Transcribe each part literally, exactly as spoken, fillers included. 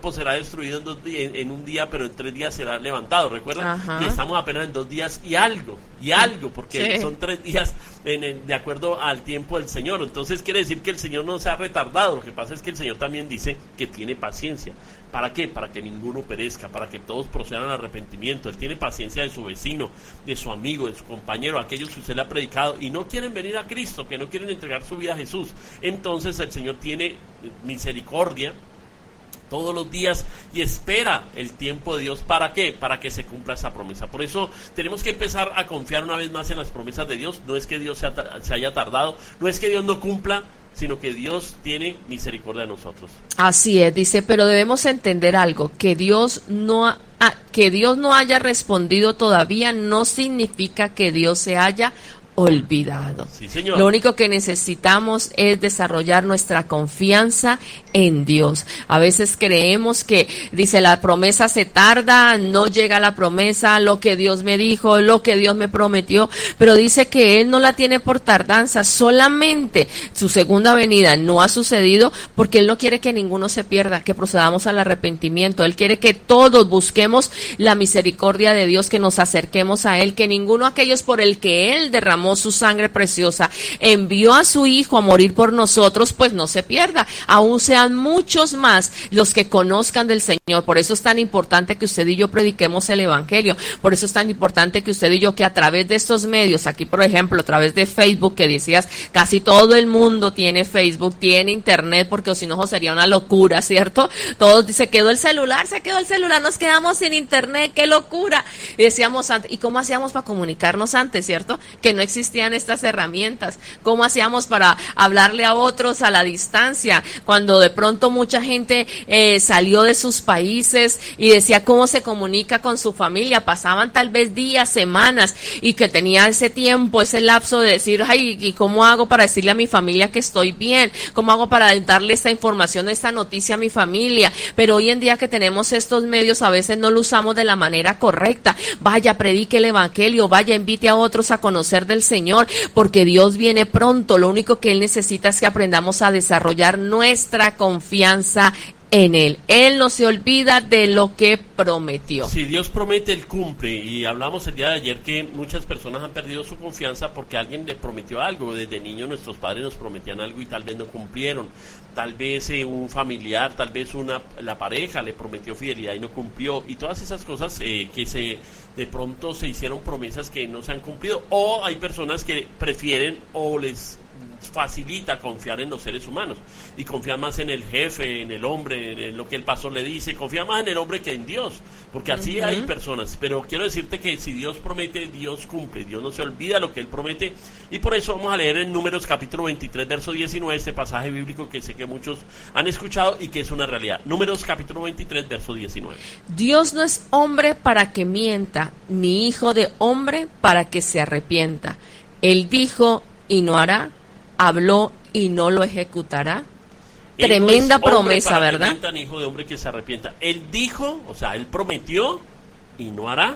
cuerpo será destruido en, dos días, en un día, pero en tres días será levantado, ¿recuerdan? Y estamos apenas en dos días y algo, y algo, porque sí. son tres días en, en, de acuerdo al tiempo del Señor. Entonces quiere decir que el Señor no se ha retardado. Lo que pasa es que el Señor también dice que tiene paciencia. ¿Para qué? Para que ninguno perezca, para que todos procedan al arrepentimiento. Él tiene paciencia de su vecino, de su amigo, de su compañero, aquellos que usted le ha predicado y no quieren venir a Cristo, que no quieren entregar su vida a Jesús. Entonces el Señor tiene misericordia todos los días y espera el tiempo de Dios. ¿Para qué? Para que se cumpla esa promesa. Por eso tenemos que empezar a confiar una vez más en las promesas de Dios. No es que Dios se, ha, se haya tardado, no es que Dios no cumpla, sino que Dios tiene misericordia de nosotros. Así es, dice, pero debemos entender algo, que Dios no ha, que Dios no haya respondido todavía no significa que Dios se haya olvidado. Sí, señor. Lo único que necesitamos es desarrollar nuestra confianza en Dios. A veces creemos que, dice, la promesa se tarda, no llega la promesa, lo que Dios me dijo, lo que Dios me prometió, pero dice que Él no la tiene por tardanza, solamente su segunda venida no ha sucedido porque Él no quiere que ninguno se pierda, que procedamos al arrepentimiento. Él quiere que todos busquemos la misericordia de Dios, que nos acerquemos a Él, que ninguno de aquellos por el que Él derramó su sangre preciosa, envió a su Hijo a morir por nosotros, pues no se pierda, aún sean muchos más los que conozcan del Señor. Por eso es tan importante que usted y yo prediquemos el Evangelio, por eso es tan importante que usted y yo, que a través de estos medios, aquí por ejemplo, a través de Facebook, que decías, casi todo el mundo tiene Facebook, tiene internet, porque si no sería una locura, ¿cierto? Todos, se quedó el celular, se quedó el celular, nos quedamos sin internet, qué locura. Y decíamos antes, ¿y cómo hacíamos para comunicarnos antes, cierto? Que no existían estas herramientas. ¿Cómo hacíamos para hablarle a otros a la distancia? Cuando de pronto mucha gente eh, salió de sus países y decía cómo se comunica con su familia, pasaban tal vez días, semanas, y que tenía ese tiempo, ese lapso de decir, ay, ¿y cómo hago para decirle a mi familia que estoy bien? ¿Cómo hago para darle esta información, esta noticia a mi familia? Pero hoy en día que tenemos estos medios, a veces no lo usamos de la manera correcta. Vaya, predique el Evangelio, vaya, invite a otros a conocer del Señor, porque Dios viene pronto. Lo único que Él necesita es que aprendamos a desarrollar nuestra confianza en Él. Él no se olvida de lo que prometió. Si Dios promete, Él cumple. Y hablamos el día de ayer que muchas personas han perdido su confianza porque alguien les prometió algo. Desde niños nuestros padres nos prometían algo y tal vez no cumplieron. Tal vez eh, un familiar, tal vez una la pareja le prometió fidelidad y no cumplió. Y todas esas cosas eh, que se de pronto se hicieron promesas que no se han cumplido. O hay personas que prefieren o les facilita confiar en los seres humanos y confiar más en el jefe, en el hombre, en lo que el pastor le dice, confía más en el hombre que en Dios, porque así uh-huh. hay personas. Pero quiero decirte que si Dios promete, Dios cumple. Dios no se olvida lo que Él promete, y por eso vamos a leer en Números capítulo veintitrés verso diecinueve, este pasaje bíblico que sé que muchos han escuchado y que es una realidad. Números capítulo veintitrés verso diecinueve. Dios no es hombre para que mienta, ni hijo de hombre para que se arrepienta. Él dijo y no hará, habló y no lo ejecutará. Él Tremenda no promesa, ¿verdad? Que mienta, ni hijo de hombre que se arrepienta. Él dijo, o sea, Él prometió y no hará.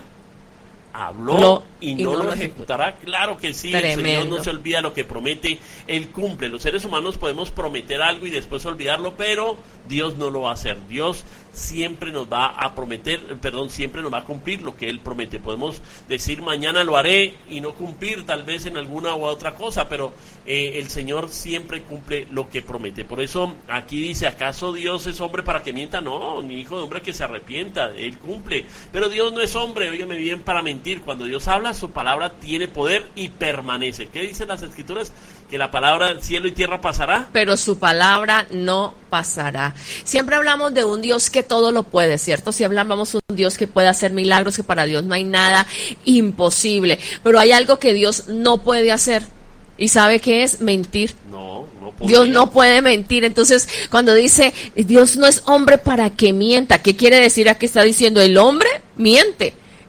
Habló no, y, no y no lo ejecutará. ejecutará. Claro que sí. Tremendo. El Señor no se olvida lo que promete, Él cumple. Los seres humanos podemos prometer algo y después olvidarlo, pero Dios no lo va a hacer. Dios siempre nos va a prometer, perdón, siempre nos va a cumplir lo que Él promete. Podemos decir mañana lo haré y no cumplir tal vez en alguna u otra cosa, pero eh, el Señor siempre cumple lo que promete. Por eso aquí dice, ¿acaso Dios es hombre para que mienta? No, ni hijo de hombre que se arrepienta. Él cumple, pero Dios no es hombre, óigame bien, para mentir. Cuando Dios habla, su palabra tiene poder y permanece. ¿Qué dicen las Escrituras? Que la palabra cielo y tierra pasará, pero su palabra no pasará. Siempre hablamos de un Dios que todo lo puede, ¿cierto? Si hablamos de un Dios que puede hacer milagros, que para Dios no hay nada imposible, pero hay algo que Dios no puede hacer. ¿Y sabe qué es? Mentir. No, no puede. Dios no puede mentir. Entonces, cuando dice Dios no es hombre para que mienta, ¿qué quiere decir? Aquí está diciendo el hombre miente.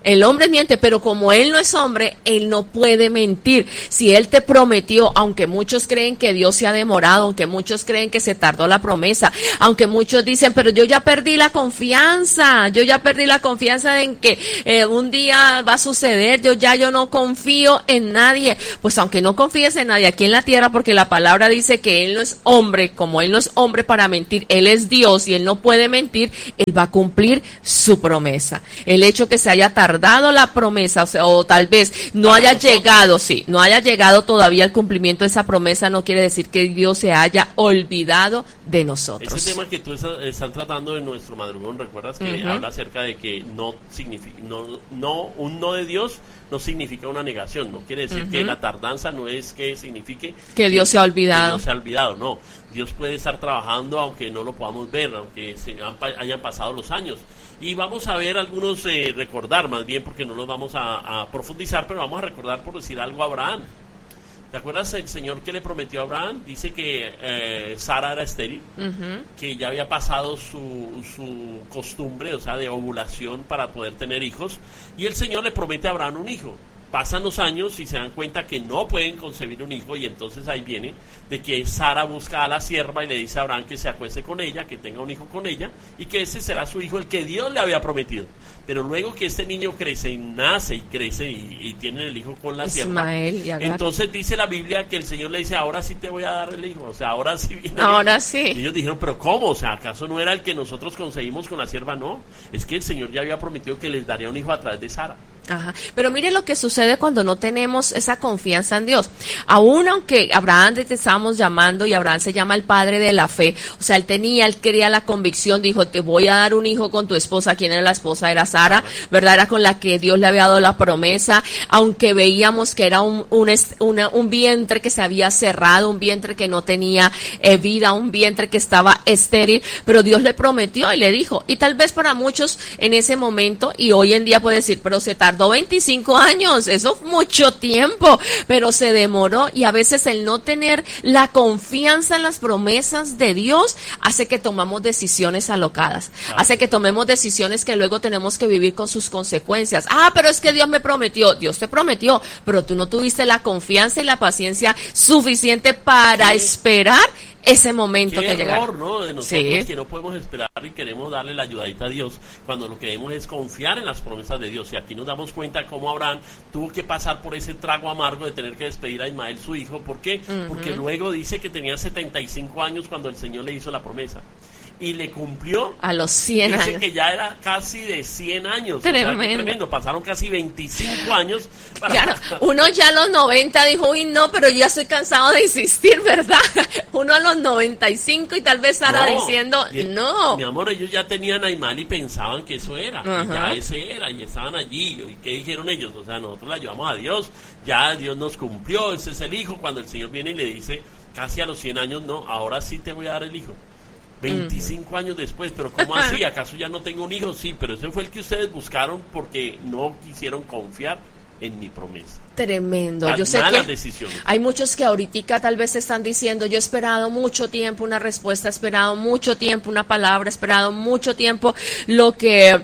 El hombre miente, pero como él no es hombre, él no puede mentir. Si él te prometió, aunque muchos creen que Dios se ha demorado, aunque muchos creen que se tardó la promesa, aunque muchos dicen, pero yo ya perdí la confianza, yo ya perdí la confianza en que eh, un día va a suceder, yo ya yo no confío en nadie. Pues aunque no confíes en nadie aquí en la tierra, porque la palabra dice que él no es hombre, como él no es hombre para mentir, él es Dios y él no puede mentir, él va a cumplir su promesa. El hecho que se haya tardado la promesa, o, sea, o tal vez no haya llegado, sí, no haya llegado todavía el cumplimiento de esa promesa, no quiere decir que Dios se haya olvidado de nosotros. Ese tema que tú estás, estás tratando de nuestro madrugón, ¿recuerdas que uh-huh. habla acerca de que no significa, no, no, un no de Dios no significa una negación? No quiere decir uh-huh. que la tardanza no es que signifique que Dios se ha olvidado. Que Dios se ha olvidado, no. Dios puede estar trabajando aunque no lo podamos ver, aunque se han, hayan pasado los años. Y vamos a ver algunos, eh, recordar más bien, porque no los vamos a, a profundizar, pero vamos a recordar, por decir algo, a Abraham. ¿Te acuerdas el Señor que le prometió a Abraham? Dice que eh, Sara era estéril, uh-huh. que ya había pasado su, su costumbre, o sea, de ovulación para poder tener hijos, y el Señor le promete a Abraham un hijo. Pasan los años y se dan cuenta que no pueden concebir un hijo, y entonces ahí viene de que Sara busca a la sierva y le dice a Abraham que se acueste con ella, que tenga un hijo con ella, y que ese será su hijo, el que Dios le había prometido. Pero luego que este niño crece y nace y crece y, y tiene el hijo con la Ismael, sierva, entonces dice la Biblia que el Señor le dice, ahora sí te voy a dar el hijo, o sea, ahora sí viene. Ahora sí. Y ellos dijeron, pero ¿cómo? O sea, ¿acaso no era el que nosotros conseguimos con la sierva? No, es que el Señor ya había prometido que les daría un hijo a través de Sara. Ajá. Pero mire lo que sucede cuando no tenemos esa confianza en Dios. Aún aunque Abraham te estábamos llamando y Abraham se llama el padre de la fe, o sea, él tenía, él quería la convicción, dijo, te voy a dar un hijo con tu esposa. ¿Quién era la esposa? Era Sara, ¿verdad? Era con la que Dios le había dado la promesa, aunque veíamos que era un, un, una, un vientre que se había cerrado, un vientre que no tenía eh, vida, un vientre que estaba estéril, pero Dios le prometió y le dijo, y tal vez para muchos en ese momento, y hoy en día puede decir, pero se tardó veinticinco años, eso es mucho tiempo, pero se demoró, y a veces el no tener la confianza en las promesas de Dios hace que tomamos decisiones alocadas, claro. hace que tomemos decisiones que luego tenemos que vivir con sus consecuencias. Ah, pero es que Dios me prometió, Dios te prometió, pero tú no tuviste la confianza y la paciencia suficiente para sí. esperar ese momento Qué que llega. error, ¿no? De nosotros sí. que no podemos esperar y queremos darle la ayudadita a Dios cuando lo que queremos es confiar en las promesas de Dios. Y aquí nos damos cuenta de cómo Abraham tuvo que pasar por ese trago amargo de tener que despedir a Ismael, su hijo. ¿Por qué? Uh-huh. Porque luego dice que tenía setenta y cinco años cuando el Señor le hizo la promesa. Y le cumplió a los cien dice años. Que ya era casi de cien años. Tremendo. O sea, tremendo. Pasaron casi veinticinco años. Para... Claro, uno ya a los noventa dijo, uy, no, pero yo ya estoy cansado de insistir, ¿verdad? Uno a los noventa y cinco y tal vez estará no, diciendo, y, no. Mi amor, ellos ya tenían a Ismael y pensaban que eso era. Uh-huh. Y ya ese era, y estaban allí. ¿Y qué dijeron ellos? O sea, nosotros la llevamos a Dios, ya Dios nos cumplió, ese es el hijo. Cuando el Señor viene y le dice, casi a los cien años, no, ahora sí te voy a dar el hijo. veinticinco uh-huh. años después, pero ¿cómo así? ¿Acaso ya no tengo un hijo? Sí, pero ese fue el que ustedes buscaron porque no quisieron confiar en mi promesa. Tremendo. Las yo sé que decisiones. Hay muchos que ahorita tal vez están diciendo, yo he esperado mucho tiempo una respuesta, he esperado mucho tiempo una palabra, he esperado mucho tiempo lo que...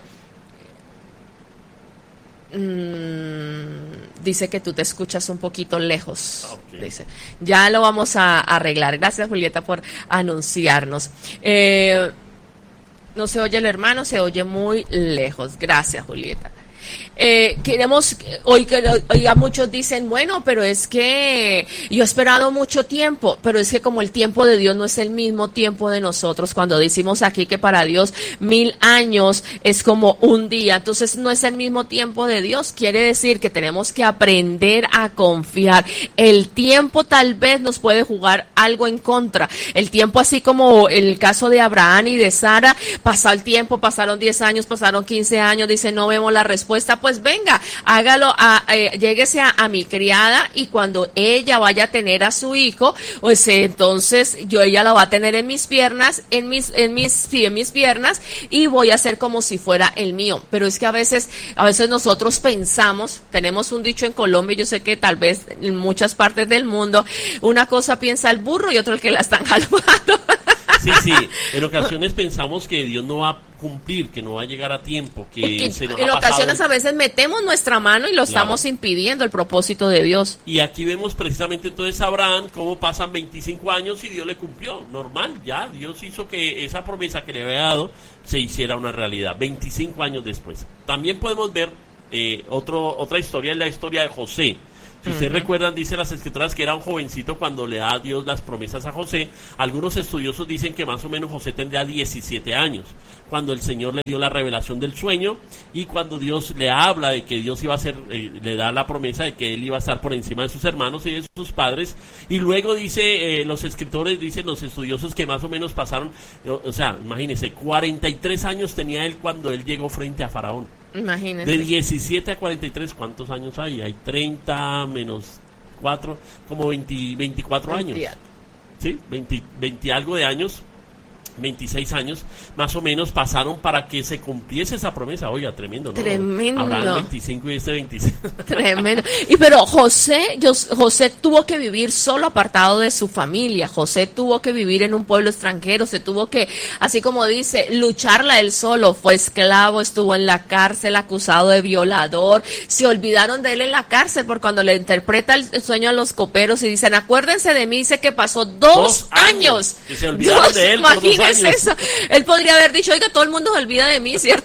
Mmm, dice que tú te escuchas un poquito lejos. Okay. Dice, ya lo vamos a arreglar. Gracias, Julieta, por anunciarnos. Eh, no se oye el hermano, se oye muy lejos. Gracias, Julieta. Eh, queremos, hoy que oiga, muchos dicen, bueno, pero es que yo he esperado mucho tiempo, pero es que como el tiempo de Dios no es el mismo tiempo de nosotros, cuando decimos aquí que para Dios mil años es como un día, entonces no es el mismo tiempo de Dios, quiere decir que tenemos que aprender a confiar. El tiempo tal vez nos puede jugar algo en contra, el tiempo así como el caso de Abraham y de Sara, pasó el tiempo, pasaron diez años, pasaron quince años, dice, no vemos la respuesta, pues venga, hágalo, a, eh, lléguese a, a mi criada y cuando ella vaya a tener a su hijo, pues eh, entonces yo ella la va a tener en mis piernas, en mis, en mis, sí, en mis piernas y voy a hacer como si fuera el mío. Pero es que a veces, a veces nosotros pensamos, tenemos un dicho en Colombia, yo sé que tal vez en muchas partes del mundo, una cosa piensa el burro y otra el que la están jalando. Sí, sí, en ocasiones pensamos que Dios no va a cumplir, que no va a llegar a tiempo, que, que se nos en ha ocasiones pasado. a veces metemos nuestra mano y lo Claro. estamos impidiendo el propósito de Dios. Y aquí vemos precisamente entonces a Abraham cómo pasan veinticinco años y Dios le cumplió, normal, ya, Dios hizo que esa promesa que le había dado se hiciera una realidad, veinticinco años después. También podemos ver eh, otro, otra historia, es la historia de José. Si ustedes uh-huh. recuerdan, dice las escrituras que era un jovencito cuando le da a Dios las promesas a José. Algunos estudiosos dicen que más o menos José tendría diecisiete años, cuando el Señor le dio la revelación del sueño y cuando Dios le habla de que Dios iba a ser, eh, le da la promesa de que él iba a estar por encima de sus hermanos y de sus padres. Y luego dice, eh, los escritores, dicen los estudiosos que más o menos pasaron, o, o sea, imagínense, cuarenta y tres años tenía él cuando él llegó frente a Faraón. Imagínense. De diecisiete a cuarenta y tres, ¿cuántos años hay? Hay treinta menos cuatro, como veinte, veinticuatro años. Sí, veinte, veinte algo de años, veintiséis años, más o menos pasaron para que se cumpliese esa promesa. Oiga, tremendo, ¿no? Tremendo. Habrá veinticinco y este veintiséis. Tremendo. Y pero José, yo, José tuvo que vivir solo apartado de su familia. José tuvo que vivir en un pueblo extranjero. Se tuvo que, así como dice, lucharla él solo. Fue esclavo, estuvo en la cárcel, acusado de violador. Se olvidaron de él en la cárcel por cuando le interpreta el sueño a los coperos y dicen, acuérdense de mí. Dice que pasó dos, dos años. años. Y se olvidaron dos, de él por dos años. Eso. Él podría haber dicho, oiga, todo el mundo se olvida de mí, ¿cierto?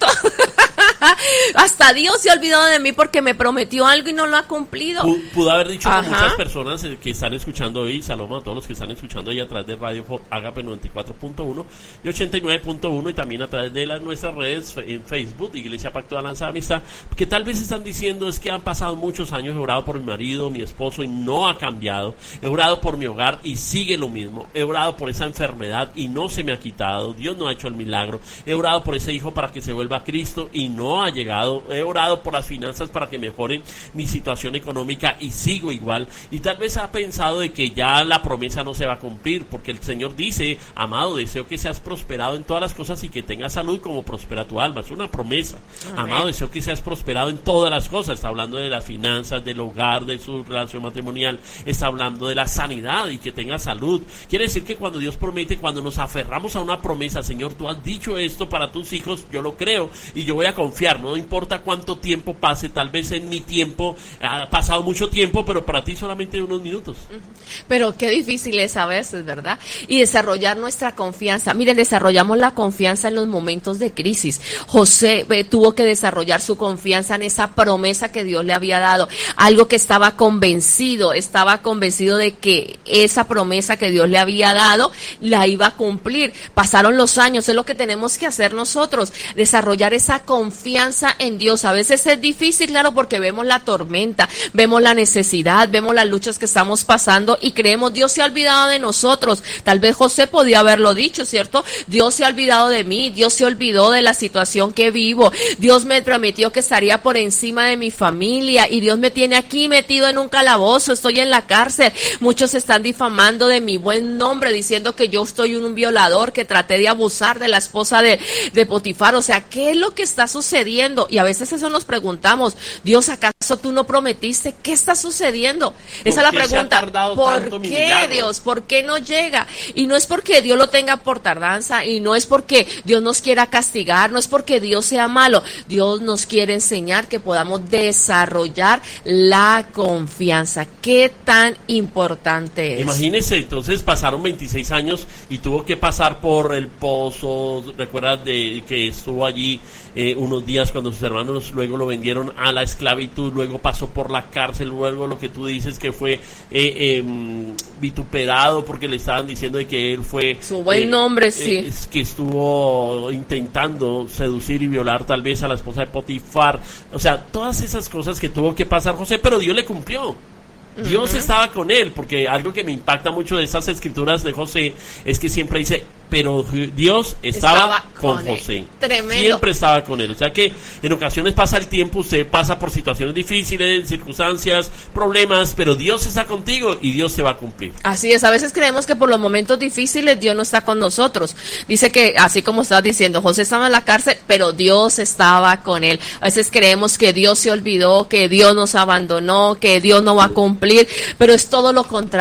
Hasta Dios se ha olvidado de mí porque me prometió algo y no lo ha cumplido. Pudo haber dicho a muchas personas que están escuchando hoy, Salomón, a todos los que están escuchando ahí a través de Radio Agape noventa y cuatro punto uno y ochenta y nueve punto uno y también a través de las, nuestras redes en Facebook, Iglesia Pacto de Alianza de Amistad, que tal vez están diciendo es que han pasado muchos años, he orado por mi marido, mi esposo y no ha cambiado, he orado por mi hogar y sigue lo mismo, he orado por esa enfermedad y no se me ha quitado, Dios no ha hecho el milagro, he orado por ese hijo para que se vuelva a Cristo y no ha llegado, he orado por las finanzas para que mejoren mi situación económica y sigo igual, y tal vez ha pensado de que ya la promesa no se va a cumplir, porque el Señor dice, amado, deseo que seas prosperado en todas las cosas y que tengas salud como prospera tu alma, es una promesa. Amén. Amado, deseo que seas prosperado en todas las cosas, está hablando de las finanzas, del hogar, de su relación matrimonial, está hablando de la sanidad y que tengas salud. Quiere decir que cuando Dios promete, cuando nos aferramos a una promesa, Señor, tú has dicho esto para tus hijos, yo lo creo y yo voy a confiar, no importa cuánto tiempo pase, tal vez en mi tiempo ha pasado mucho tiempo, pero para ti solamente unos minutos. Pero qué difícil es a veces, ¿verdad? Y desarrollar nuestra confianza. Miren, desarrollamos la confianza en los momentos de crisis. José eh, tuvo que desarrollar su confianza en esa promesa que Dios le había dado, algo que estaba convencido, estaba convencido de que esa promesa que Dios le había dado la iba a cumplir. Pasaron los años, es lo que tenemos que hacer nosotros, desarrollar esa confianza en Dios. A veces es difícil, claro, porque vemos la tormenta, vemos la necesidad, vemos las luchas que estamos pasando y creemos, Dios se ha olvidado de nosotros. Tal vez José podía haberlo dicho, ¿cierto? Dios se ha olvidado de mí, Dios se olvidó de la situación que vivo, Dios me prometió que estaría por encima de mi familia y Dios me tiene aquí metido en un calabozo, estoy en la cárcel. Muchos están difamando de mi buen nombre, diciendo que yo estoy un violador, que traté de abusar de la esposa de, de Potifar. O sea, ¿qué es lo que está sucediendo? Y a veces eso nos preguntamos, Dios, ¿acaso tú no prometiste? ¿Qué está sucediendo? Esa es la pregunta. ¿Por qué, Dios? ¿Por qué no llega? Y no es porque Dios lo tenga por tardanza y no es porque Dios nos quiera castigar, no es porque Dios sea malo. Dios nos quiere enseñar que podamos desarrollar la confianza. ¿Qué tan importante es? Imagínese, entonces pasaron veintiséis años y tuvo que pasar por el pozo. ¿Recuerdas de que estuvo allí eh, unos días cuando sus hermanos luego lo vendieron a la esclavitud? Luego pasó por la cárcel, luego lo que tú dices que fue eh, eh, vituperado porque le estaban diciendo de que él fue su buen eh, nombre, sí, eh, que estuvo intentando seducir y violar tal vez a la esposa de Potifar. O sea, todas esas cosas que tuvo que pasar José, pero Dios le cumplió. Dios uh-huh. estaba con él, porque algo que me impacta mucho de estas escrituras de José es que siempre dice, pero Dios estaba, estaba con, con José. Tremendo. Siempre estaba con él. O sea que en ocasiones pasa el tiempo, usted pasa por situaciones difíciles, circunstancias, problemas, pero Dios está contigo y Dios te va a cumplir. Así es, a veces creemos que por los momentos difíciles Dios no está con nosotros. Dice que, así como estás diciendo, José estaba en la cárcel, pero Dios estaba con él. A veces creemos que Dios se olvidó, que Dios nos abandonó, que Dios no va a cumplir, pero es todo lo contrario.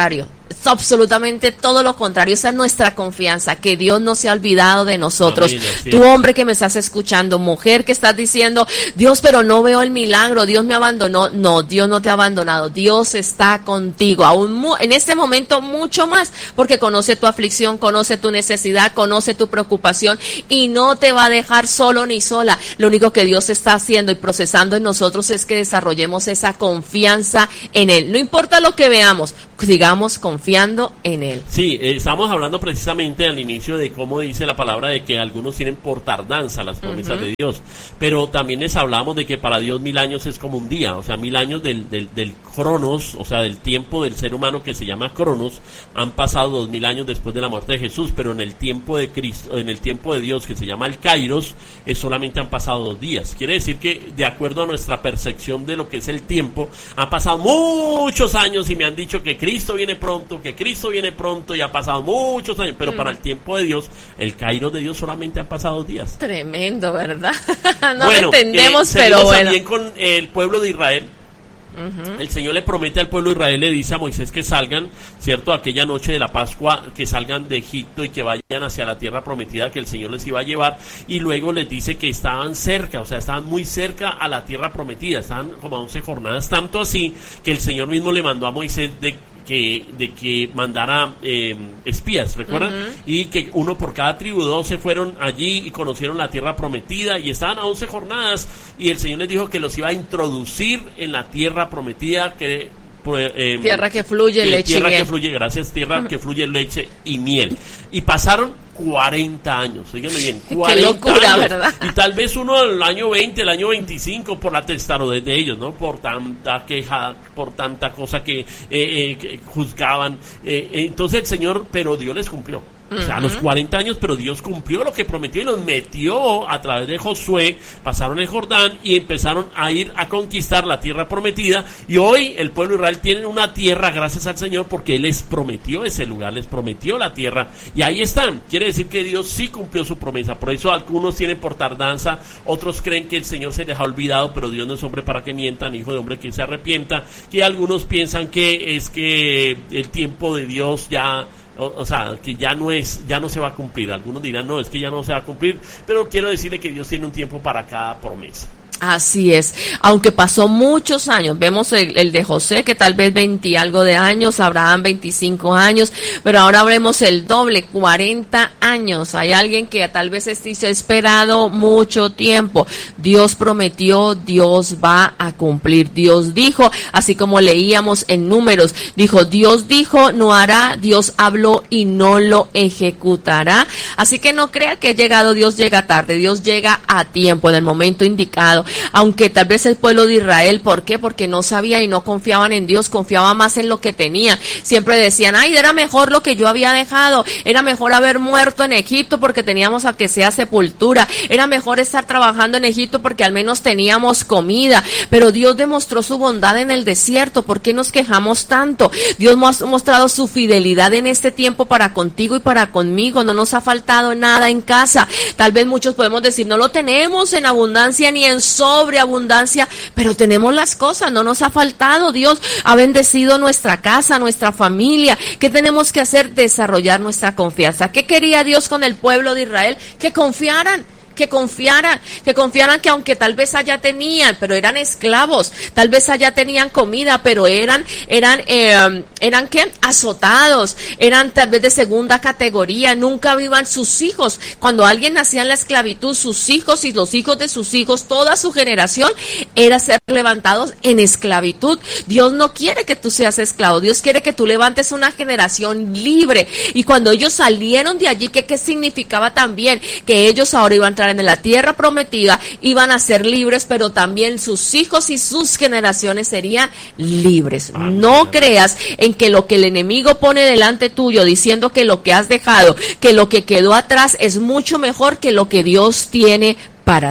Es absolutamente todo lo contrario. Esa es nuestra confianza, que Dios no se ha olvidado de nosotros. Amén, tú, hombre que me estás escuchando, mujer que estás diciendo, Dios, pero no veo el milagro, Dios me abandonó. No, Dios no te ha abandonado, Dios está contigo, aún en este momento mucho más, porque conoce tu aflicción, conoce tu necesidad, conoce tu preocupación y no te va a dejar solo ni sola. Lo único que Dios está haciendo y procesando en nosotros es que desarrollemos esa confianza en Él. No importa lo que veamos, sigamos confiando en Él. Sí, eh, estamos hablando precisamente al inicio de cómo dice la palabra de que algunos tienen por tardanza las promesas uh-huh. de Dios, pero también les hablamos de que para Dios mil años es como un día, o sea, mil años del, del, del cronos, o sea, del tiempo del ser humano que se llama cronos, han pasado dos mil años después de la muerte de Jesús, pero en el tiempo de Cristo, en el tiempo de Dios que se llama el kairos, es solamente han pasado dos días. Quiere decir que de acuerdo a nuestra percepción de lo que es el tiempo, han pasado muchos años y me han dicho que Cristo viene pronto, que Cristo viene pronto y ha pasado muchos años, pero mm. para el tiempo de Dios, el kairos de Dios solamente han pasado dos días. Tremendo, ¿verdad? no bueno, lo entendemos, eh, pero bueno. También con el pueblo de Israel. Uh-huh. El Señor le promete al pueblo de Israel, le dice a Moisés que salgan, cierto, aquella noche de la Pascua, que salgan de Egipto y que vayan hacia la tierra prometida que el Señor les iba a llevar, y luego les dice que estaban cerca, o sea, estaban muy cerca a la tierra prometida, estaban como a once jornadas, tanto así que el Señor mismo le mandó a Moisés de que de que mandara eh, espías, ¿recuerdan? Uh-huh. Y que uno por cada tribu, doce fueron allí y conocieron la tierra prometida y estaban a once jornadas y el Señor les dijo que los iba a introducir en la tierra prometida, que eh, tierra que fluye que, leche tierra y miel. que fluye, gracias, tierra uh-huh. que fluye leche y miel. Y pasaron cuarenta años, sígueme bien, cuarenta Qué locura, años, ¿verdad? Y tal vez uno el año veinte, el año veinticinco, por la testarudez de ellos, ¿no? Por tanta queja, por tanta cosa que, eh, eh, que juzgaban. Eh, entonces el Señor, pero Dios les cumplió. O sea, a los cuarenta años, pero Dios cumplió lo que prometió y los metió a través de Josué, pasaron el Jordán y empezaron a ir a conquistar la tierra prometida. Y hoy el pueblo de Israel tiene una tierra gracias al Señor porque Él les prometió ese lugar, les prometió la tierra. Y ahí están. Quiere decir que Dios sí cumplió su promesa. Por eso algunos tienen por tardanza, otros creen que el Señor se les ha olvidado, pero Dios no es hombre para que mientan, hijo de hombre que se arrepienta. Que algunos piensan que es que el tiempo de Dios ya... O, o sea, que ya no es, ya no se va a cumplir. Algunos dirán, no, es que ya no se va a cumplir, pero quiero decirle que Dios tiene un tiempo para cada promesa. Así es, aunque pasó muchos años, vemos el, el de José que tal vez veinte y algo de años, Abraham veinticinco años, pero ahora vemos el doble, cuarenta años. Hay alguien que tal vez esté esperado mucho tiempo. Dios prometió, Dios va a cumplir. Dios dijo, así como leíamos en Números, dijo, Dios dijo, no hará, Dios habló y no lo ejecutará. Así que no crea que ha llegado, Dios llega tarde, Dios llega a tiempo, en el momento indicado. Aunque tal vez el pueblo de Israel, ¿por qué? Porque no sabía y no confiaban en Dios, confiaban más en lo que tenían. Siempre decían, ay, era mejor lo que yo había dejado, era mejor haber muerto en Egipto porque teníamos a que sea sepultura, era mejor estar trabajando en Egipto porque al menos teníamos comida. Pero Dios demostró su bondad en el desierto. ¿Por qué nos quejamos tanto? Dios ha mostrado su fidelidad en este tiempo para contigo y para conmigo. No nos ha faltado nada en casa. Tal vez muchos podemos decir, no lo tenemos en abundancia ni en sobreabundancia, pero tenemos las cosas, no nos ha faltado. Dios ha bendecido nuestra casa, nuestra familia. ¿Qué tenemos que hacer? Desarrollar nuestra confianza. ¿Qué quería Dios con el pueblo de Israel? Que confiaran. que confiaran, que confiaran que aunque tal vez allá tenían, pero eran esclavos, tal vez allá tenían comida, pero eran, eran, eh, eran ¿qué? Azotados, eran tal vez de segunda categoría, nunca vivan sus hijos. Cuando alguien nacía en la esclavitud, sus hijos y los hijos de sus hijos, toda su generación, era ser levantados en esclavitud. Dios no quiere que tú seas esclavo, Dios quiere que tú levantes una generación libre. Y cuando ellos salieron de allí, ¿qué, qué significaba también? Que ellos ahora iban a entrar en la tierra prometida, iban a ser libres, pero también sus hijos y sus generaciones serían libres. No creas en que lo que el enemigo pone delante tuyo, diciendo que lo que has dejado, que lo que quedó atrás es mucho mejor que lo que Dios tiene para ti.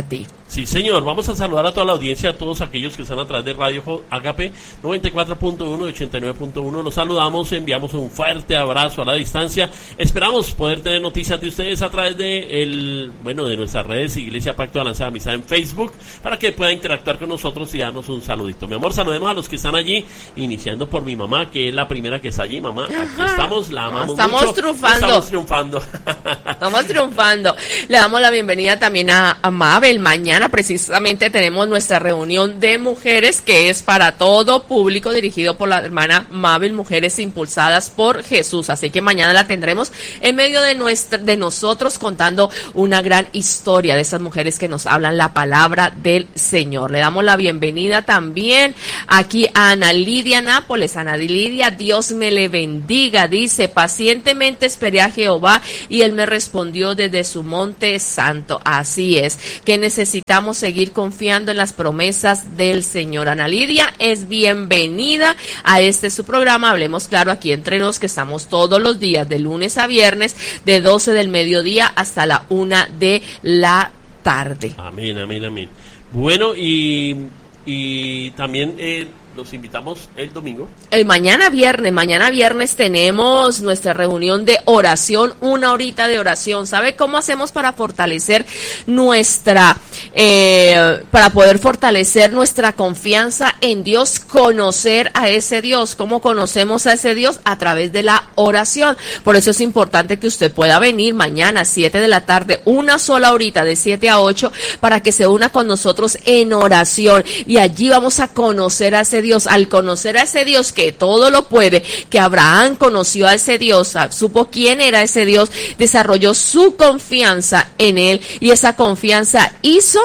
Sí, señor. Vamos a saludar a toda la audiencia, a todos aquellos que están a través de Radio Agape noventa y cuatro punto uno y ochenta y nueve punto uno. Los saludamos, enviamos un fuerte abrazo a la distancia. Esperamos poder tener noticias de ustedes a través de el, bueno, de nuestras redes Iglesia Pacto de Alianza de Amistad en Facebook, para que pueda interactuar con nosotros y darnos un saludito. Mi amor, saludemos a los que están allí, iniciando por mi mamá, que es la primera que está allí. Mamá, aquí estamos, la amamos estamos mucho. Triunfando. Estamos triunfando. Estamos triunfando. Le damos la bienvenida también a, a Mabel. Mañana precisamente tenemos nuestra reunión de mujeres, que es para todo público, dirigido por la hermana Mabel, Mujeres Impulsadas por Jesús. Así que mañana la tendremos en medio de nuestra, de nosotros, contando una gran historia de esas mujeres que nos hablan la palabra del Señor. Le damos la bienvenida también aquí a Ana Lidia Nápoles. Ana Lidia, Dios me le bendiga. Dice: pacientemente esperé a Jehová y él me respondió desde su monte santo. Así es, que necesitamos seguir confiando en las promesas del Señor. Ana Lidia es bienvenida a este su programa Hablemos Claro, aquí entre nos, que estamos todos los días de lunes a viernes de doce del mediodía hasta la una de la tarde. Amén, amén, amén. Bueno, y, y también eh, los invitamos el domingo. El mañana viernes, mañana viernes tenemos nuestra reunión de oración, una horita de oración. ¿Sabe cómo hacemos para fortalecer nuestra, eh, para poder fortalecer nuestra confianza en Dios? Conocer a ese Dios. ¿Cómo conocemos a ese Dios? A través de la oración. Por eso es importante que usted pueda venir mañana a siete de la tarde, una sola horita de siete a ocho, para que se una con nosotros en oración. Y allí vamos a conocer a ese Dios. Dios, al conocer a ese Dios que todo lo puede, que Abraham conoció a ese Dios, supo quién era ese Dios, desarrolló su confianza en él, y esa confianza hizo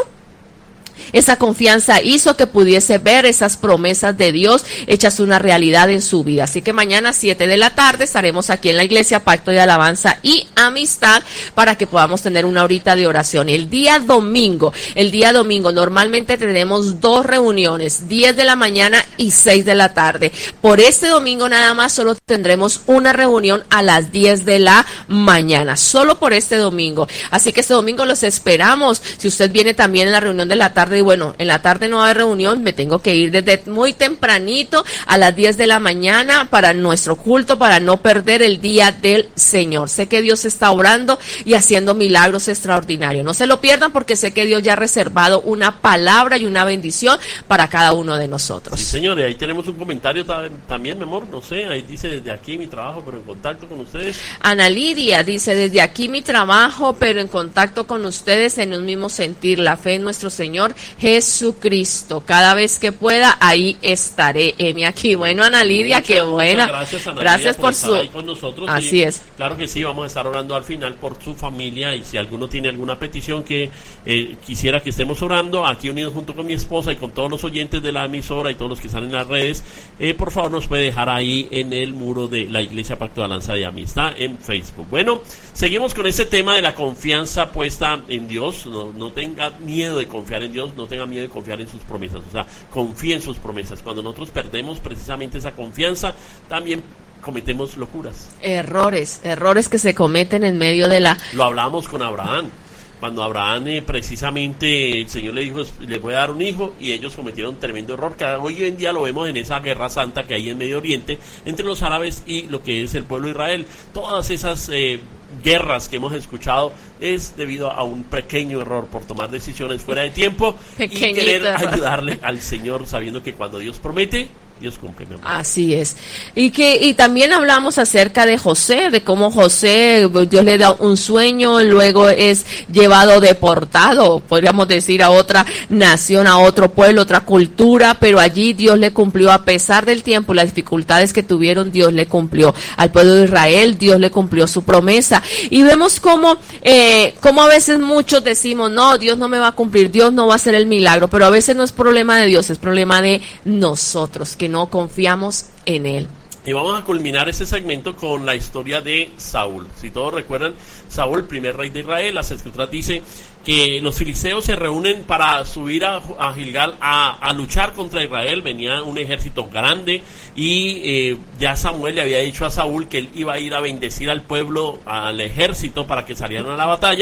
Esa confianza hizo que pudiese ver esas promesas de Dios hechas una realidad en su vida. Así que mañana a siete de la tarde estaremos aquí en la Iglesia Pacto de Alabanza y Amistad, para que podamos tener una horita de oración. El día domingo, el día domingo normalmente tenemos dos reuniones, diez de la mañana y seis de la tarde. Por este domingo nada más solo tendremos una reunión a las diez de la mañana, solo por este domingo. Así que este domingo los esperamos. Si usted viene también en la reunión de la tarde, y bueno, en la tarde no hay reunión, me tengo que ir desde muy tempranito a las diez de la mañana para nuestro culto, para no perder el día del Señor. Sé que Dios está obrando y haciendo milagros extraordinarios. No se lo pierdan, porque sé que Dios ya ha reservado una palabra y una bendición para cada uno de nosotros. Sí, señores, ahí tenemos un comentario también, mi amor, no sé, ahí dice: desde aquí mi trabajo, pero en contacto con ustedes. Ana Lidia dice: desde aquí mi trabajo, pero en contacto con ustedes, en un mismo sentir, la fe en nuestro Señor Jesucristo. Cada vez que pueda, ahí estaré. Heme aquí. Bueno, Ana Lidia, muchas, qué buena. Gracias, Ana gracias Lidia, por, por estar su. Ahí con nosotros. Así y, es. Claro que sí, vamos a estar orando al final por su familia, y si alguno tiene alguna petición que eh, quisiera que estemos orando, aquí unidos junto con mi esposa y con todos los oyentes de la emisora y todos los que están en las redes, eh, por favor nos puede dejar ahí en el muro de la Iglesia Pacto de Alianza de Amistad en Facebook. Bueno, seguimos con este tema de la confianza puesta en Dios. No, no tenga miedo de confiar en Dios, no tenga miedo de confiar en sus promesas, o sea, confíe en sus promesas. Cuando nosotros perdemos precisamente esa confianza, también cometemos locuras. Errores, errores que se cometen en medio de la... Lo hablamos con Abraham. Cuando Abraham eh, precisamente el Señor le dijo: les voy a dar un hijo, y ellos cometieron un tremendo error, que hoy en día lo vemos en esa guerra santa que hay en Medio Oriente entre los árabes y lo que es el pueblo de Israel. Todas esas eh, guerras que hemos escuchado es debido a un pequeño error por tomar decisiones fuera de tiempo Pequeñito y querer error. ayudarle al Señor, sabiendo que cuando Dios promete, Dios cumple, mi amor. Así es. Y que y también hablamos acerca de José, de cómo José, Dios le da un sueño, luego es llevado deportado, podríamos decir, a otra nación, a otro pueblo, otra cultura, pero allí Dios le cumplió, a pesar del tiempo, las dificultades que tuvieron, Dios le cumplió. Al pueblo de Israel, Dios le cumplió su promesa. Y vemos cómo, eh, cómo a veces muchos decimos: no, Dios no me va a cumplir, Dios no va a hacer el milagro, pero a veces no es problema de Dios, es problema de nosotros, que no confiamos en él. Y vamos a culminar este segmento con la historia de Saúl. Si todos recuerdan, Saúl, primer rey de Israel, las escrituras dicen que los filisteos se reúnen para subir a, a Gilgal a, a luchar contra Israel. Venía un ejército grande y eh, ya Samuel le había dicho a Saúl que él iba a ir a bendecir al pueblo, al ejército, para que salieran a la batalla.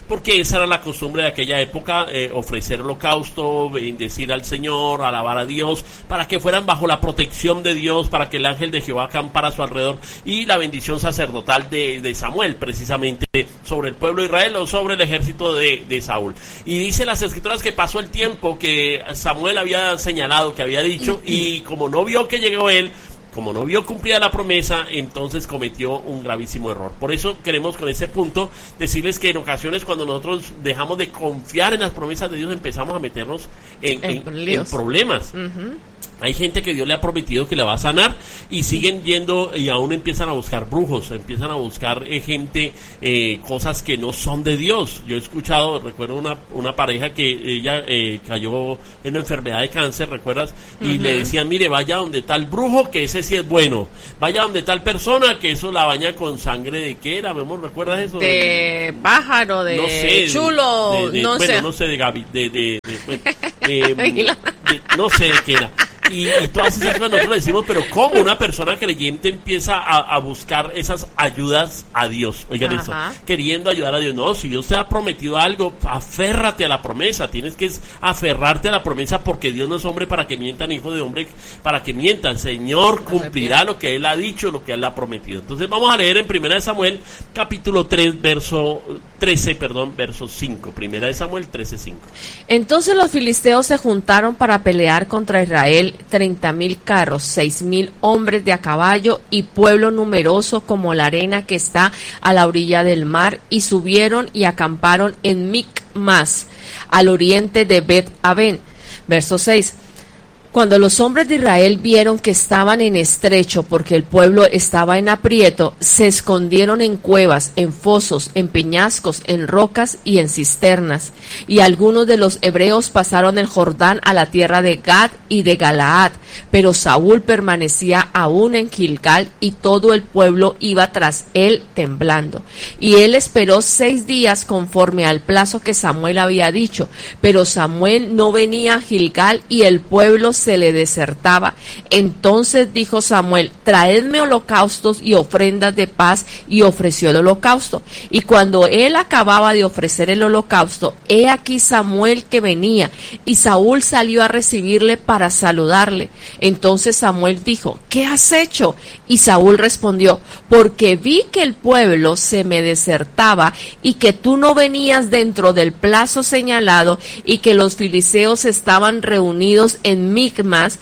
porque esa era la costumbre de aquella época, eh, ofrecer holocausto, bendecir al Señor, alabar a Dios, para que fueran bajo la protección de Dios, para que el ángel de Jehová acampara a su alrededor, y la bendición sacerdotal de, de Samuel, precisamente sobre el pueblo de Israel o sobre el ejército de, de Saúl. Y dice las escrituras que pasó el tiempo que Samuel había señalado, que había dicho, y como no vio que llegó él, como no vio cumplida la promesa, entonces cometió un gravísimo error. Por eso queremos con ese punto decirles que en ocasiones cuando nosotros dejamos de confiar en las promesas de Dios, empezamos a meternos en, en, en, en problemas. Uh-huh. Hay gente que Dios le ha prometido que la va a sanar y siguen yendo y aún empiezan a buscar brujos, empiezan a buscar eh, gente, eh, cosas que no son de Dios. Yo he escuchado, recuerdo una, una pareja que ella eh, cayó en una enfermedad de cáncer, ¿recuerdas? Y uh-huh. le decían, mire, vaya donde tal brujo, que ese sí es bueno. Vaya donde tal persona, que eso la baña con sangre de qué era, mi amor, ¿recuerdas eso? De pájaro, de, no sé, chulo, de, de, no bueno, sé. no sé de Gaby, de, de, de, de, de, de no sé de qué era. Y, y todas esas cosas nosotros decimos, pero ¿cómo una persona creyente empieza a, a buscar esas ayudas a Dios? Oigan eso, queriendo ayudar a Dios. No, si Dios te ha prometido algo, aférrate a la promesa. Tienes que aferrarte a la promesa, porque Dios no es hombre para que mienta, ni hijo de hombre para que mienta. El Señor cumplirá lo que Él ha dicho, lo que Él ha prometido. Entonces vamos a leer en Primera de Samuel, capítulo tres, verso trece, perdón, verso cinco. Primera de Samuel trece, cinco. Entonces los filisteos se juntaron para pelear contra Israel, treinta mil carros, seis mil hombres de a caballo y pueblo numeroso como la arena que está a la orilla del mar, y subieron y acamparon en Micmas, al oriente de Bet-Aven. Verso seis. Cuando los hombres de Israel vieron que estaban en estrecho porque el pueblo estaba en aprieto, se escondieron en cuevas, en fosos, en peñascos, en rocas y en cisternas. Y algunos de los hebreos pasaron el Jordán a la tierra de Gad y de Galaad, pero Saúl permanecía aún en Gilgal y todo el pueblo iba tras él temblando. Y él esperó seis días conforme al plazo que Samuel había dicho, pero Samuel no venía a Gilgal y el pueblo se le desertaba. Entonces dijo Samuel, traedme holocaustos y ofrendas de paz, y ofreció el holocausto. Y cuando él acababa de ofrecer el holocausto, he aquí Samuel que venía, y Saúl salió a recibirle para saludarle. Entonces Samuel dijo, ¿qué has hecho? Y Saúl respondió, porque vi que el pueblo se me desertaba y que tú no venías dentro del plazo señalado y que los filisteos estaban reunidos en Micmas,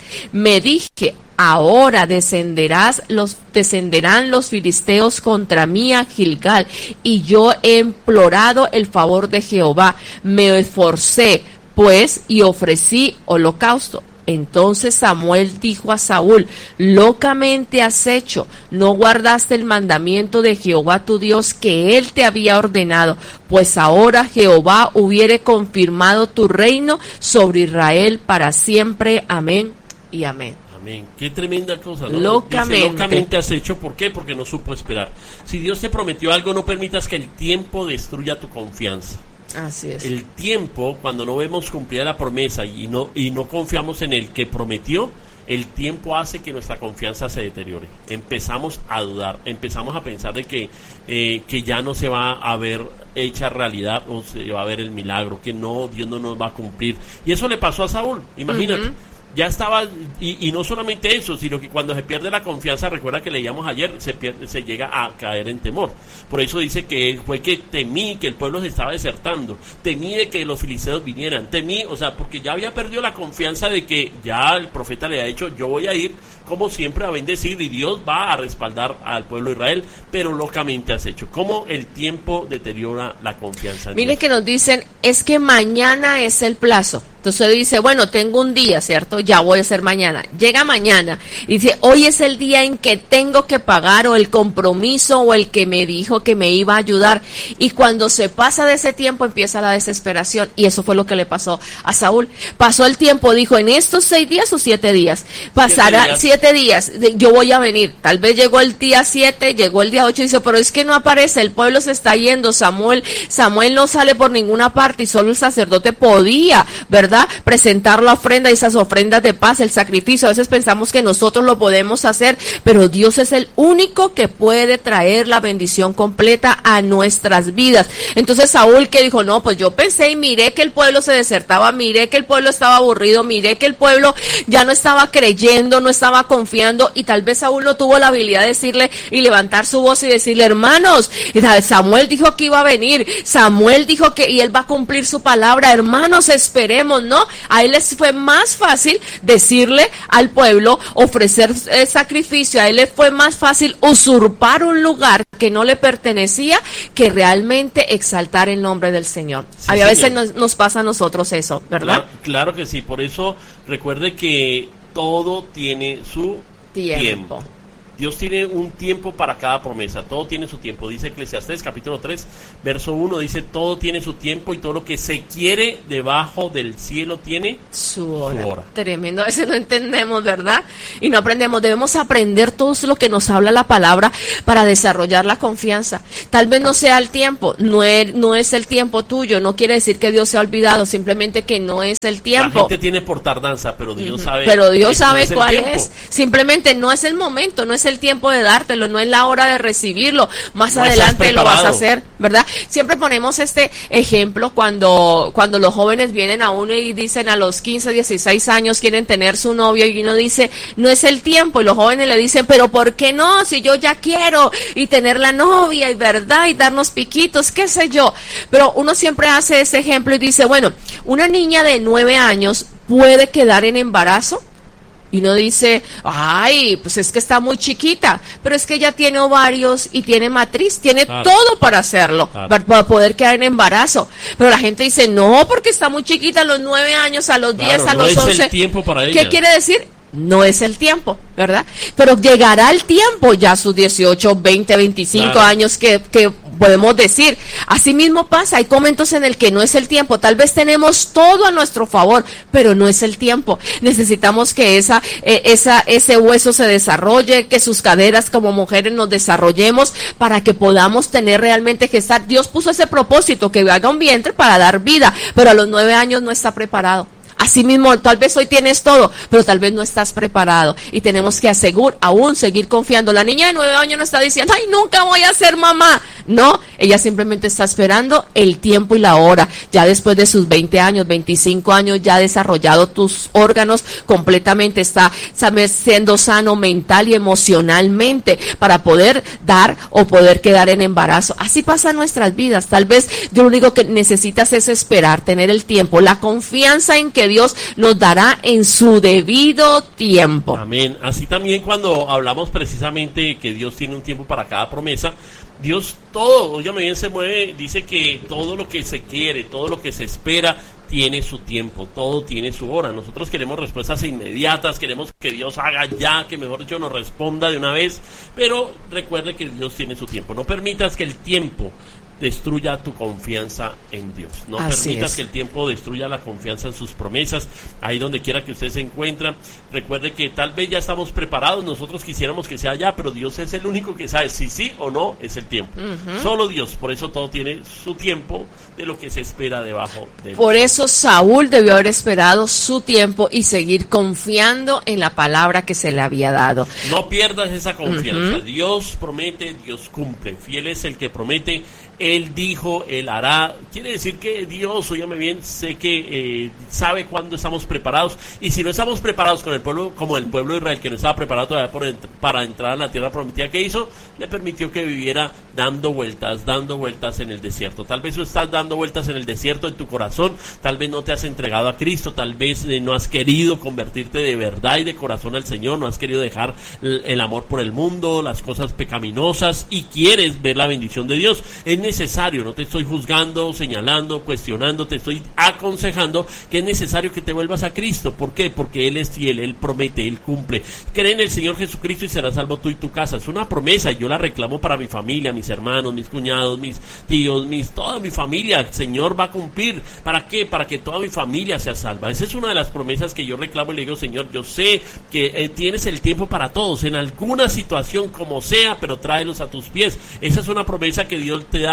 me dije, ahora descenderás los, descenderán los filisteos contra mí a Gilgal, y yo he implorado el favor de Jehová. Me esforcé, pues, y ofrecí holocausto. Entonces Samuel dijo a Saúl, locamente has hecho, no guardaste el mandamiento de Jehová tu Dios que él te había ordenado, pues ahora Jehová hubiere confirmado tu reino sobre Israel para siempre. Amén y amén. Amén. Qué tremenda cosa, ¿no? Locamente. Dice, locamente has hecho. ¿Por qué? Porque no supo esperar. Si Dios te prometió algo, no permitas que el tiempo destruya tu confianza. Así es. El tiempo, cuando no vemos cumplida la promesa y no, y no confiamos en el que prometió, el tiempo hace que nuestra confianza se deteriore. Empezamos a dudar, empezamos a pensar de que, eh, que ya no se va a ver hecha realidad o se va a ver el milagro, que no, Dios no nos va a cumplir. Y eso le pasó a Saúl, imagínate. Uh-huh. Ya estaba, y, y no solamente eso, sino que cuando se pierde la confianza, recuerda que leíamos ayer, se pierde, se llega a caer en temor. Por eso dice que fue que temí que el pueblo se estaba desertando, temí de que los filisteos vinieran, temí, o sea, porque ya había perdido la confianza de que ya el profeta le ha dicho, yo voy a ir como siempre a bendecir y Dios va a respaldar al pueblo de Israel, pero locamente has hecho. ¿Cómo el tiempo deteriora la confianza en Mire Dios? Que nos dicen, es que mañana es el plazo. Entonces dice, bueno, tengo un día, ¿cierto? Ya voy a hacer mañana. Llega mañana y dice, hoy es el día en que tengo que pagar, o el compromiso, o el que me dijo que me iba a ayudar. Y cuando se pasa de ese tiempo empieza la desesperación. Y eso fue lo que le pasó a Saúl. Pasó el tiempo, dijo, en estos seis días o siete días. Pasará siete días. siete días, yo voy a venir. Tal vez llegó el día siete, llegó el día ocho y dice, pero es que no aparece, el pueblo se está yendo. Samuel, Samuel no sale por ninguna parte y solo el sacerdote podía, ¿verdad?, ¿verdad? Presentar la ofrenda y esas ofrendas de paz, el sacrificio. A veces pensamos que nosotros lo podemos hacer, pero Dios es el único que puede traer la bendición completa a nuestras vidas. Entonces Saúl que dijo, no, pues yo pensé y miré que el pueblo se desertaba, miré que el pueblo estaba aburrido, miré que el pueblo ya no estaba creyendo, no estaba confiando, y tal vez Saúl no tuvo la habilidad de decirle y levantar su voz y decirle, hermanos, Samuel dijo que iba a venir, Samuel dijo que y él va a cumplir su palabra, hermanos, esperemos, ¿no? A él les fue más fácil decirle al pueblo, ofrecer eh, sacrificio, a él le fue más fácil usurpar un lugar que no le pertenecía que realmente exaltar el nombre del Señor. Sí, a veces nos, nos pasa a nosotros eso, ¿verdad? Claro, claro que sí, por eso recuerde que todo tiene su tiempo. tiempo. Dios tiene un tiempo para cada promesa, todo tiene su tiempo. Dice Eclesiastés capítulo tres, verso uno, dice, todo tiene su tiempo y todo lo que se quiere debajo del cielo tiene su hora. Su hora. Tremendo, a veces no entendemos, ¿verdad? Y no aprendemos, debemos aprender todo lo que nos habla la palabra para desarrollar la confianza. Tal vez no sea el tiempo, no es, no es el tiempo tuyo, no quiere decir que Dios se ha olvidado, simplemente que no es el tiempo. La gente tiene por tardanza, pero Dios sabe. Pero Dios sabe no es cuál es, simplemente no es el momento, no es el tiempo de dártelo, no es la hora de recibirlo, más no adelante lo vas a hacer, ¿verdad? Siempre ponemos este ejemplo cuando, cuando los jóvenes vienen a uno y dicen a los quince, dieciséis años quieren tener su novio y uno dice, no es el tiempo, y los jóvenes le dicen, pero ¿por qué no? Si yo ya quiero, y tener la novia, y verdad, y darnos piquitos, qué sé yo, pero uno siempre hace ese ejemplo y dice, bueno, una niña de nueve años puede quedar en embarazo. Y uno dice, ay, pues es que está muy chiquita, pero es que ella tiene ovarios y tiene matriz, tiene claro. todo para hacerlo, claro. para, para poder quedar en embarazo. Pero la gente dice, no, porque está muy chiquita, a los nueve años, a los diez, claro, a los no once. Es el tiempo para ella. ¿Qué quiere decir? No es el tiempo, ¿verdad? Pero llegará el tiempo, ya sus dieciocho, veinte, veinticinco claro. años que, que podemos decir. Así mismo pasa, hay momentos en el que no es el tiempo. Tal vez tenemos todo a nuestro favor, pero no es el tiempo. Necesitamos que esa, eh, esa, ese hueso se desarrolle, que sus caderas como mujeres nos desarrollemos para que podamos tener realmente gestar. Dios puso ese propósito, que haga un vientre para dar vida, pero a los nueve años no está preparado. Así mismo, tal vez hoy tienes todo, pero tal vez no estás preparado. Y tenemos que asegurar, aún seguir confiando. La niña de nueve años no está diciendo, ay, nunca voy a ser mamá. No, ella simplemente está esperando el tiempo y la hora. Ya después de sus veinte años, veinticinco años, ya ha desarrollado tus órganos completamente. Está, sabes, siendo sano mental y emocionalmente para poder dar o poder quedar en embarazo. Así pasa en nuestras vidas. Tal vez lo único que necesitas es esperar, tener el tiempo, la confianza en que Dios nos dará en su debido tiempo. Amén. Así también cuando hablamos precisamente que Dios tiene un tiempo para cada promesa, Dios todo, óyame bien, se mueve, dice que todo lo que se quiere, todo lo que se espera, tiene su tiempo, todo tiene su hora. Nosotros queremos respuestas inmediatas, queremos que Dios haga ya, que mejor dicho nos responda de una vez, pero recuerde que Dios tiene su tiempo. No permitas que el tiempo destruya tu confianza en Dios. No Así permitas es. que el tiempo destruya la confianza en sus promesas. Ahí donde quiera que usted se encuentre, recuerde que tal vez ya estamos preparados, nosotros quisiéramos que sea ya, pero Dios es el único que sabe si sí o no es el tiempo. Uh-huh. Solo Dios, por eso todo tiene su tiempo de lo que se espera debajo de él. Por eso Saúl debió haber esperado su tiempo y seguir confiando en la palabra que se le había dado. No pierdas esa confianza. Uh-huh. Dios promete, Dios cumple. Fiel es el que promete. Él dijo, Él hará. Quiere decir que Dios, óyame bien, sé que eh, sabe cuándo estamos preparados. Y si no estamos preparados con el pueblo, como el pueblo de Israel, que no estaba preparado todavía por ent- para entrar a la tierra prometida, ¿qué hizo? Le permitió que viviera dando vueltas, dando vueltas en el desierto. Tal vez tú estás dando vueltas en el desierto en tu corazón, tal vez no te has entregado a Cristo, tal vez eh, no has querido convertirte de verdad y de corazón al Señor, no has querido dejar el, el amor por el mundo, las cosas pecaminosas, y quieres ver la bendición de Dios. Es necesario, no te estoy juzgando, señalando, cuestionando, te estoy aconsejando que es necesario que te vuelvas a Cristo. ¿Por qué? Porque Él es fiel, Él promete, Él cumple. Cree en el Señor Jesucristo y serás salvo tú y tu casa. Es una promesa, yo la reclamo para mi familia, mis hermanos, mis cuñados, mis tíos, mis toda mi familia. El Señor va a cumplir. ¿Para qué? Para que toda mi familia sea salva. Esa es una de las promesas que yo reclamo y le digo, Señor, yo sé que eh, tienes el tiempo para todos, en alguna situación como sea, pero tráelos a tus pies. Esa es una promesa que Dios te da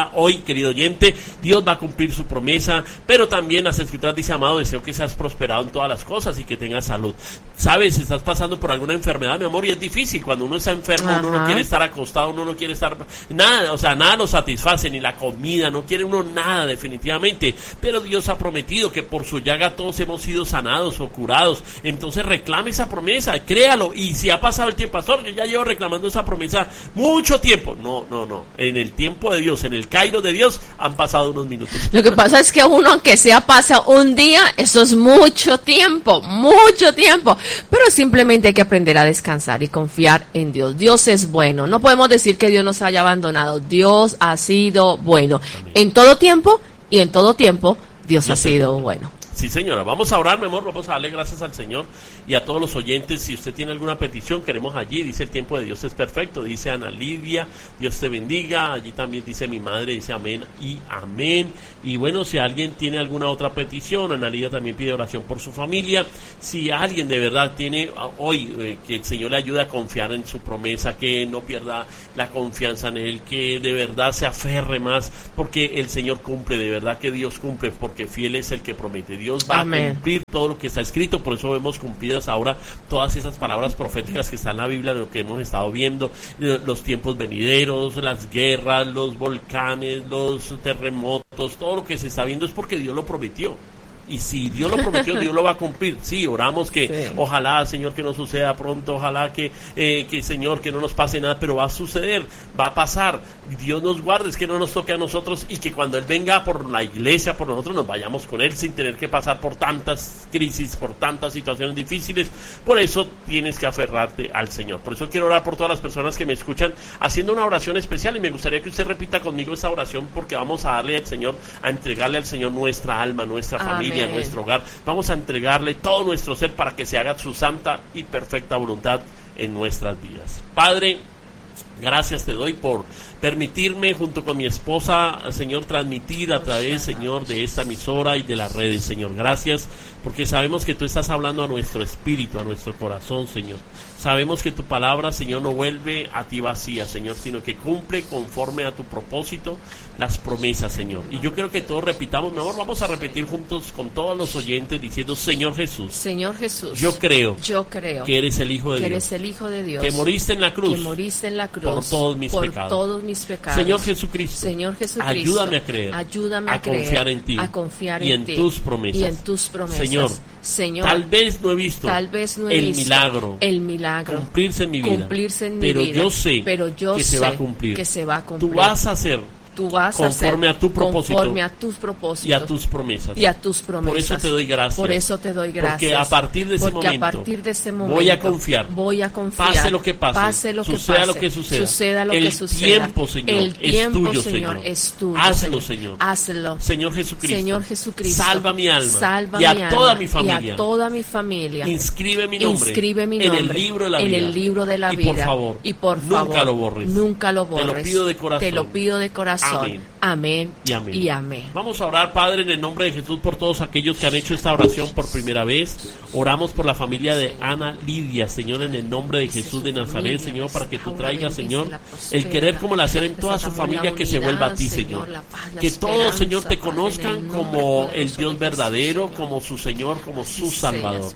promesa. Hoy, querido oyente, Dios va a cumplir su promesa, pero también las Escrituras dice, amado, deseo que seas prosperado en todas las cosas y que tengas salud. Sabes, si estás pasando por alguna enfermedad, mi amor, y es difícil, cuando uno está enfermo, Ajá. uno no quiere estar acostado, uno no quiere estar, nada, o sea, nada lo satisface, ni la comida, no quiere uno nada definitivamente, pero Dios ha prometido que por su llaga todos hemos sido sanados o curados. Entonces reclame esa promesa, créalo, y si ha pasado el tiempo, pastor, yo ya llevo reclamando esa promesa mucho tiempo. No, no, no, en el tiempo de Dios, en el Kairos de Dios, han pasado unos minutos. Lo que pasa es que uno, aunque sea pasa un día, eso es mucho tiempo, mucho tiempo, pero simplemente hay que aprender a descansar y confiar en Dios. Dios es bueno, no podemos decir que Dios nos haya abandonado, Dios ha sido bueno. Amén. En todo tiempo y en todo tiempo Dios, Dios ha sido bueno. Sí, señora. Vamos a orar, mi amor, vamos a darle gracias al Señor y a todos los oyentes. Si usted tiene alguna petición, queremos allí, dice el tiempo de Dios es perfecto, dice Ana Lidia, Dios te bendiga, allí también dice mi madre, dice amén y amén. Y bueno, si alguien tiene alguna otra petición, Ana Lidia también pide oración por su familia. Si alguien de verdad tiene hoy, eh, que el Señor le ayude a confiar en su promesa, que no pierda la confianza en Él, que de verdad se aferre más, porque el Señor cumple, de verdad que Dios cumple, porque fiel es el que promete. Dios va Amén. A cumplir todo lo que está escrito, por eso vemos cumplidas ahora todas esas palabras proféticas que están en la Biblia, de lo que hemos estado viendo, los tiempos venideros, las guerras, los volcanes, los terremotos, todo lo que se está viendo es porque Dios lo prometió. Y si Dios lo prometió, Dios lo va a cumplir. Sí, oramos que sí. Ojalá, Señor, que no suceda pronto, ojalá que, eh, que, Señor, que no nos pase nada, pero va a suceder, va a pasar. Dios nos guarde, es que no nos toque a nosotros y que cuando Él venga por la iglesia, por nosotros, nos vayamos con Él sin tener que pasar por tantas crisis, por tantas situaciones difíciles. Por eso tienes que aferrarte al Señor. Por eso quiero orar por todas las personas que me escuchan, haciendo una oración especial, y me gustaría que usted repita conmigo esa oración, porque vamos a darle al Señor, a entregarle al Señor nuestra alma, nuestra Amén. Familia, a nuestro hogar. Vamos a entregarle todo nuestro ser para que se haga su santa y perfecta voluntad en nuestras vidas. Padre, gracias te doy por permitirme junto con mi esposa, Señor, transmitir a través, Señor, de esta emisora y de las redes, Señor. Gracias porque sabemos que tú estás hablando a nuestro espíritu, a nuestro corazón, Señor. Sabemos que tu palabra, Señor, no vuelve a ti vacía, Señor, sino que cumple conforme a tu propósito las promesas, Señor. Y yo quiero que todos repitamos, mejor vamos a repetir juntos con todos los oyentes diciendo, Señor Jesús, Señor Jesús, yo creo, yo creo que eres el Hijo de que Dios, eres el Hijo de Dios, que moriste en la cruz, que moriste en la cruz por todos mis por pecados. Todos mis pecados. Señor Jesucristo, Señor Jesucristo, ayúdame a creer, ayúdame a, a creer, confiar en ti, a confiar y en, en ti, tus promesas. y en tus promesas. Señor, Señor, tal vez no he visto, tal vez no he el visto milagro, el milagro cumplirse en mi vida, cumplirse en pero mi vida, yo sé pero yo que sé se va a cumplir. Que se va a cumplir. Tú vas a hacer Tú vas conforme a, hacer, a tu propósito, conforme a tus propósitos y a tus promesas. Y a tus promesas. Por eso te doy gracias. Por eso te doy gracias. Porque a partir de ese, Porque momento, a partir de ese momento voy a confiar. Voy a confiar. Pase lo que pase. Pase lo que suceda pase. lo que suceda. Suceda lo el que suceda. tiempo, Señor, el tiempo, es tuyo, Señor, Señor. Es tuyo, Hazlo, Señor. Hazlo. Señor Jesucristo. Señor Jesucristo. Salva mi alma. Salva y a mi alma, toda mi familia. Y a toda mi familia. Inscribe mi nombre. Inscribe mi nombre en el libro de la en vida. el libro de la y vida. Por favor. Y por nunca favor. lo borres. Nunca lo borres. Te lo pido de corazón. Te lo pido de corazón. Amén. Amén. Y amén. Y amén. Vamos a orar, Padre, en el nombre de Jesús, por todos aquellos que han hecho esta oración por primera vez. Oramos por la familia de Ana Lidia, Señor, en el nombre de Jesús de Nazaret, Señor, para que tú traigas, Señor, el querer como el hacer en toda su familia, que se vuelva a ti, Señor. Que todos, Señor, te conozcan como el Dios verdadero, como su Señor, como su Salvador.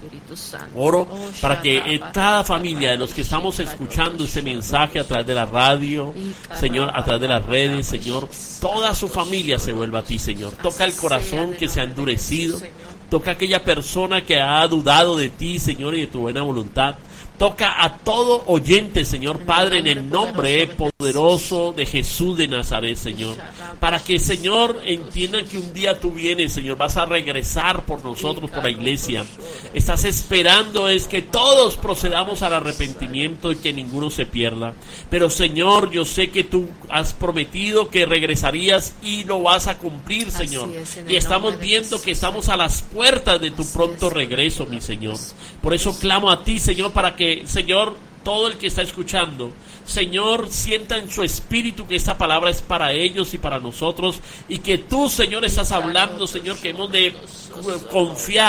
Oro para que cada familia de los que estamos escuchando este mensaje a través de la radio, Señor, a través de las redes, Señor, toda su familia se vuelva a ti, Señor. Toca el corazón que se ha endurecido. Toca a aquella persona que ha dudado de ti, Señor, y de tu buena voluntad. Toca a todo oyente, Señor Padre, en el nombre poderoso de Jesús de Nazaret, Señor. Para que, Señor, entiendan que un día tú vienes, Señor, vas a regresar por nosotros, por la iglesia. Estás esperando es que todos procedamos al arrepentimiento y que ninguno se pierda. Pero, Señor, yo sé que tú has prometido que regresarías y lo vas a cumplir, Señor. Y estamos viendo que estamos a las puertas de tu pronto regreso, mi Señor. Por eso clamo a ti, Señor, para que Señor, todo el que está escuchando, Señor, sienta en su espíritu que esta palabra es para ellos y para nosotros, y que tú, Señor, estás hablando, Señor, que hemos de confiar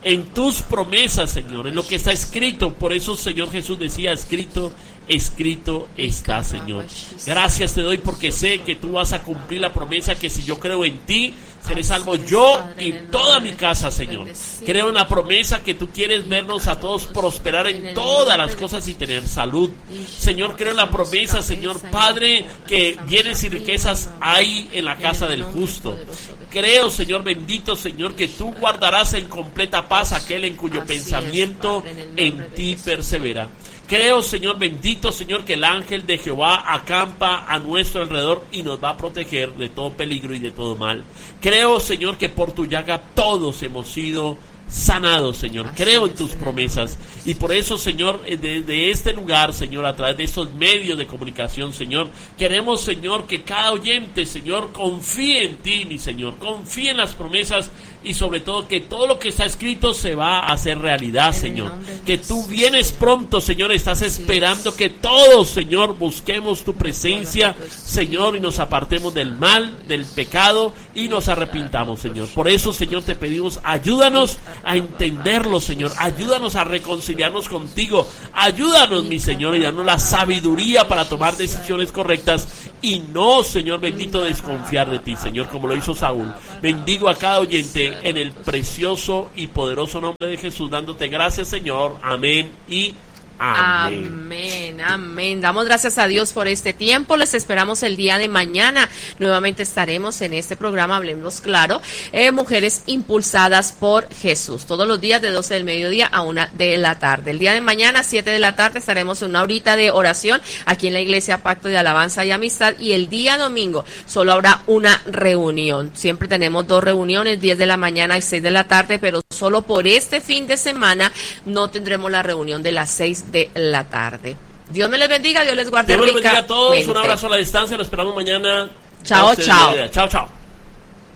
en tus promesas, Señor, en lo que está escrito. Por eso, Señor Jesús decía, escrito, escrito está, Señor. Gracias te doy porque sé que tú vas a cumplir la promesa que si yo creo en ti, seré salvo yo y toda mi casa, Señor. Creo en la promesa que tú quieres vernos a todos prosperar en todas las cosas y tener salud. Señor, creo en la promesa, Señor Padre, que bienes y riquezas hay en la casa del justo. Creo, Señor bendito, Señor, que tú guardarás en completa paz aquel en cuyo pensamiento en ti persevera. Creo, Señor bendito, Señor, que el ángel de Jehová acampa a nuestro alrededor y nos va a proteger de todo peligro y de todo mal. Creo, Señor, que por tu llaga todos hemos sido sanados, Señor. Creo en tus promesas y por eso, Señor, desde este lugar, Señor, a través de estos medios de comunicación, Señor, queremos, Señor, que cada oyente, Señor, confíe en ti, mi Señor, confíe en las promesas y sobre todo que todo lo que está escrito se va a hacer realidad, Señor. Que tú vienes pronto, Señor, estás esperando que todos, Señor, busquemos tu presencia, Señor, y nos apartemos del mal, del pecado y nos arrepintamos, Señor. Por eso, Señor, te pedimos, ayúdanos a entenderlo, Señor. Ayúdanos a reconciliarnos contigo. Ayúdanos, mi Señor, y danos la sabiduría para tomar decisiones correctas y no, Señor bendito, desconfiar de ti, Señor, como lo hizo Saúl. Bendigo a cada oyente en el precioso y poderoso nombre de Jesús, dándote gracias, Señor. Amén y amén. Amén, amén. Damos gracias a Dios por este tiempo. Les esperamos el día de mañana. Nuevamente estaremos en este programa, Hablemos Claro, eh, Mujeres Impulsadas por Jesús. Todos los días de doce del mediodía a una de la tarde. El día de mañana, siete de la tarde, estaremos en una horita de oración aquí en la Iglesia Pacto de Alabanza y Amistad. Y el día domingo solo habrá una reunión. Siempre tenemos dos reuniones, diez de la mañana y seis de la tarde, pero solo por este fin de semana no tendremos la reunión de las seis de la tarde. Dios me les bendiga, Dios les guarde. Dios les bendiga a todos. Un abrazo a la distancia, lo esperamos mañana. Chao, chao. Chao, chao.